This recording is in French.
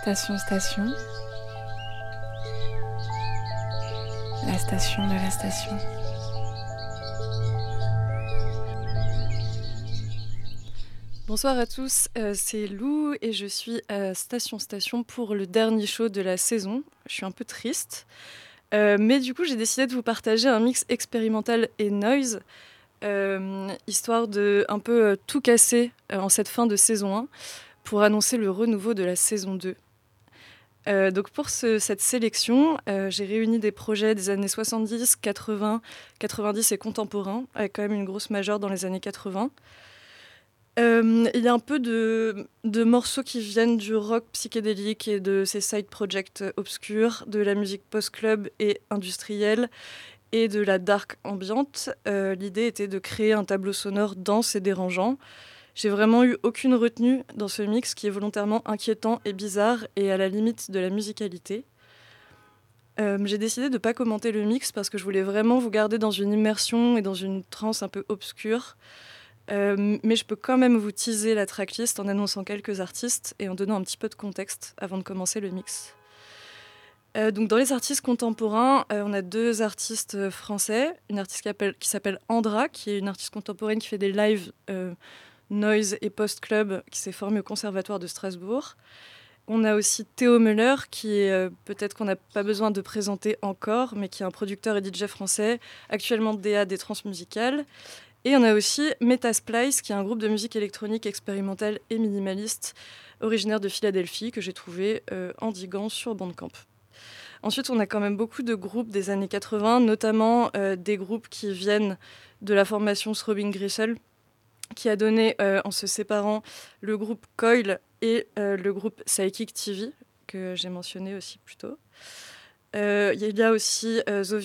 Station, station. La station de la station. Bonsoir à tous, c'est Lou et je suis à Station Station pour le dernier show de la saison. Je suis un peu triste, mais du coup j'ai décidé de vous partager un mix expérimental et noise, histoire de un peu tout casser en cette fin de saison 1 pour annoncer le renouveau de la saison 2. Donc pour cette sélection, j'ai réuni des projets des années 70, 80, 90 et contemporains, avec quand même une grosse majeure dans les années 80. Il y a un peu de morceaux qui viennent du rock psychédélique et de ces side projects obscurs, de la musique post-club et industrielle et de la dark ambiante. L'idée était de créer un tableau sonore dense et dérangeant. J'ai vraiment eu aucune retenue dans ce mix qui est volontairement inquiétant et bizarre et à la limite de la musicalité. J'ai décidé de ne pas commenter le mix parce que je voulais vraiment vous garder dans une immersion et dans une transe un peu obscure. Mais je peux quand même vous teaser la tracklist en annonçant quelques artistes et en donnant un petit peu de contexte avant de commencer le mix. Donc dans les artistes contemporains, on a deux artistes français. Une artiste qui s'appelle Andra, qui est une artiste contemporaine qui fait des lives noise et post-club, qui s'est formée au Conservatoire de Strasbourg. On a aussi Théo Muller, qui est peut-être qu'on n'a pas besoin de présenter encore, mais qui est un producteur et DJ français, actuellement DA des transmusicales. Et on a aussi Metasplice, qui est un groupe de musique électronique expérimentale et minimaliste, originaire de Philadelphie, que j'ai trouvé en diguant sur Bandcamp. Ensuite, on a quand même beaucoup de groupes des années 80, notamment des groupes qui viennent de la formation Throbbing Gristle, qui a donné, en se séparant, le groupe Coil et le groupe Psychic TV, que j'ai mentionné aussi plus tôt. Il y a aussi